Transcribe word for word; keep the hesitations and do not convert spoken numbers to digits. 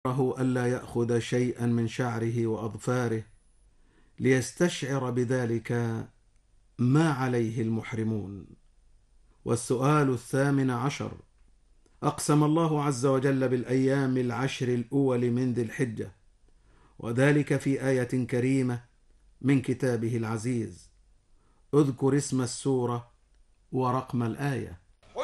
له ألا يأخذ شيئا من شعره وأظفاره ليستشعر بذلك ما عليه المحرمون. والسؤال الثامن عشر: أقسم الله عز وجل بالأيام العشر الأول من ذي الحجة، وذلك في آية كريمة من كتابه العزيز. اذكر اسم السورة ورقم الآية.